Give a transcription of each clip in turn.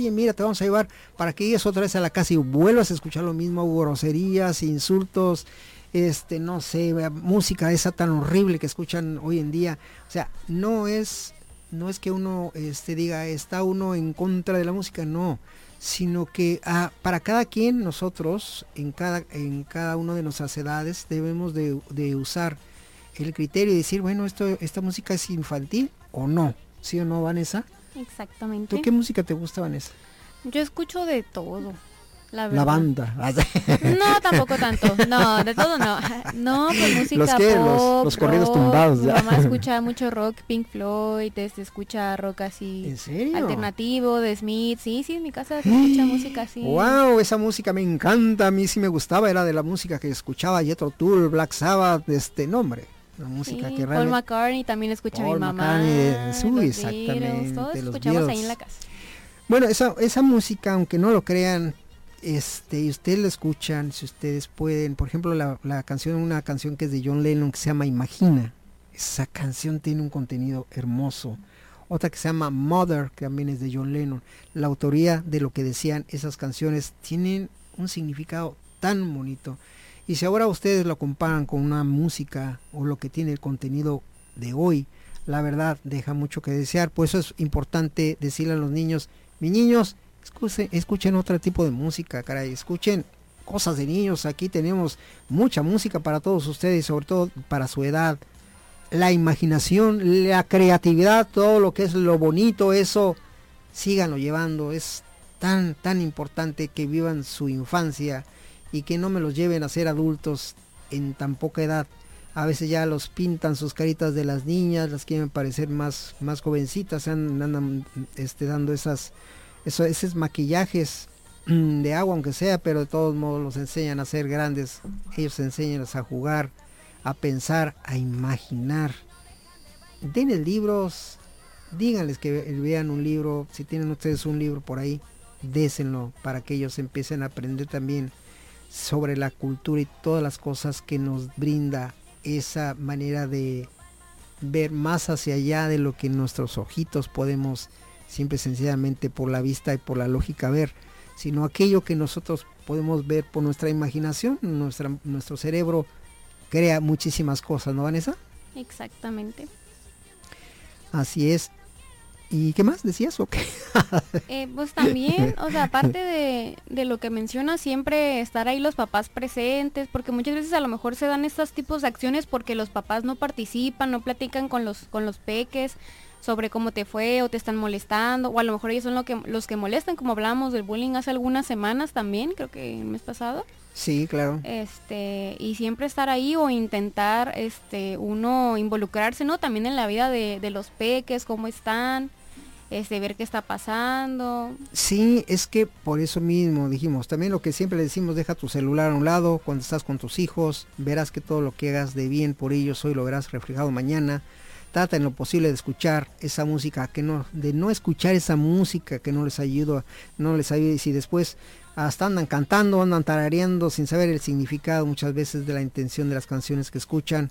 oye, mira, te vamos a llevar para que llegues otra vez a la casa y vuelvas a escuchar lo mismo, groserías, insultos, no sé, música esa tan horrible que escuchan hoy en día. O sea, no es que uno diga, está uno en contra de la música, no, sino que para cada quien, nosotros, en cada una de nuestras edades, debemos de usar el criterio y decir, bueno, esta música es infantil o no, ¿sí o no, Vanessa? Exactamente. ¿Tú qué música te gusta, Vanessa? Yo escucho de todo, la verdad. La banda. No, tampoco tanto. No, de todo no. No, pues música pop, los corridos rock. tumbados. Mi mamá escucha mucho rock, Pink Floyd, escucha rock así. ¿En serio? Alternativo, de Smith. Sí, en mi casa se escucha música así. Wow, esa música me encanta. A mí sí me gustaba, era de la música que escuchaba Jethro Tull, Black Sabbath, nombre. La música que Paul McCartney también escucha mi mamá. Exactamente. Todos escuchamos ahí en la casa. Bueno, esa música, aunque no lo crean, y ustedes la escuchan, si ustedes pueden, por ejemplo, una canción que es de John Lennon que se llama Imagina. Esa canción tiene un contenido hermoso. Otra que se llama Mother, que también es de John Lennon. La autoría de lo que decían esas canciones tienen un significado tan bonito. Y si ahora ustedes lo comparan con una música o lo que tiene el contenido de hoy, la verdad deja mucho que desear. Por eso es importante decirle a los niños, mis niños, escuchen otro tipo de música, caray, escuchen cosas de niños. Aquí tenemos mucha música para todos ustedes, sobre todo para su edad. La imaginación, la creatividad, todo lo que es lo bonito, eso síganlo llevando. Es tan importante que vivan su infancia y que no me los lleven a ser adultos en tan poca edad. A veces ya los pintan sus caritas de las niñas, las quieren parecer más jovencitas, andan dando esos maquillajes de agua, aunque sea, pero de todos modos los enseñan a ser grandes. Ellos enseñan a jugar, a pensar, a imaginar. Denles libros, díganles que vean un libro. Si tienen ustedes un libro por ahí, désenlo para que ellos empiecen a aprender también sobre la cultura y todas las cosas que nos brinda esa manera de ver más hacia allá de lo que nuestros ojitos podemos simple y sencillamente por la vista y por la lógica ver, sino aquello que nosotros podemos ver por nuestra imaginación. Nuestro cerebro crea muchísimas cosas, ¿no, Vanessa? Exactamente. Así es. ¿Y qué más decías o qué? Pues también, o sea, aparte de lo que menciona, siempre estar ahí los papás presentes, porque muchas veces a lo mejor se dan estos tipos de acciones porque los papás no participan, no platican con los peques sobre cómo te fue o te están molestando, o a lo mejor ellos son los que molestan, como hablábamos del bullying hace algunas semanas también, creo que el mes pasado. Sí, claro. Y siempre estar ahí o intentar uno involucrarse, ¿no? También en la vida de los peques, cómo están, ver qué está pasando. Sí, es que por eso mismo dijimos, también lo que siempre le decimos, deja tu celular a un lado cuando estás con tus hijos, verás que todo lo que hagas de bien por ellos hoy lo verás reflejado mañana. Trata en lo posible de escuchar esa música, de no escuchar esa música que no les ayuda, y si después hasta andan cantando, andan tarareando sin saber el significado muchas veces de la intención de las canciones que escuchan.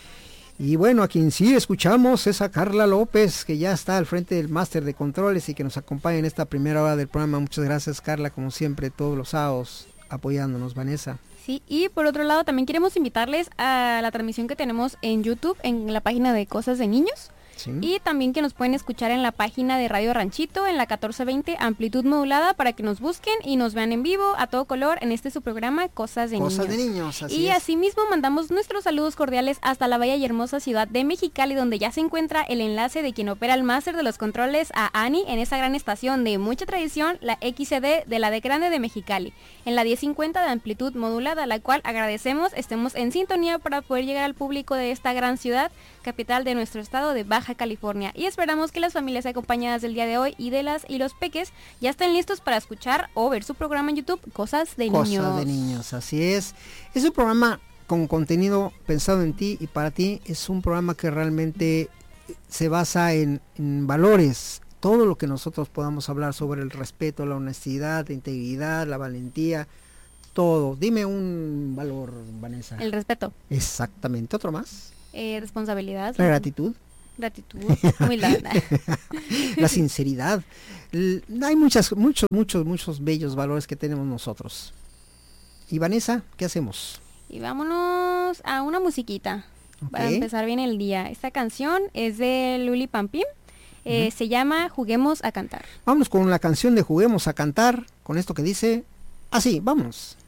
Y bueno, a quien sí escuchamos es a Carla López, que ya está al frente del máster de controles y que nos acompaña en esta primera hora del programa. Muchas gracias, Carla, como siempre, todos los sábados apoyándonos. Vanessa. Sí, y por otro lado también queremos invitarles a la transmisión que tenemos en YouTube, en la página de Cosas de Niños. Sí. Y también que nos pueden escuchar en la página de Radio Ranchito, en la 1420 amplitud modulada, para que nos busquen y nos vean en vivo a todo color en su programa Cosas de Niños. Así es. Asimismo mandamos nuestros saludos cordiales hasta la bella y hermosa ciudad de Mexicali, donde ya se encuentra el enlace de quien opera el máster de los controles, a Ani, en esa gran estación de mucha tradición, la XCD de la D Grande de Mexicali, en la 1050 de amplitud modulada, la cual agradecemos estemos en sintonía para poder llegar al público de esta gran ciudad, capital de nuestro estado de Baja California, y esperamos que las familias acompañadas del día de hoy y los peques ya estén listos para escuchar o ver su programa en YouTube, Cosas de Niños. Cosas de Niños, así es. Es un programa con contenido pensado en ti y para ti. Es un programa que realmente se basa en valores. Todo lo que nosotros podamos hablar sobre el respeto, la honestidad, la integridad, la valentía, todo. Dime un valor, Vanessa. El respeto. Exactamente. ¿Otro más? Responsabilidad. La gratitud. Gratitud, humildad. La sinceridad. Hay muchos bellos valores que tenemos nosotros. Y Vanessa, ¿qué hacemos? Y vámonos a una musiquita para empezar bien el día. Esta canción es de Luli Pampín. Se llama Juguemos a Cantar. Vámonos con la canción de Juguemos a Cantar, con esto que dice así, vámonos.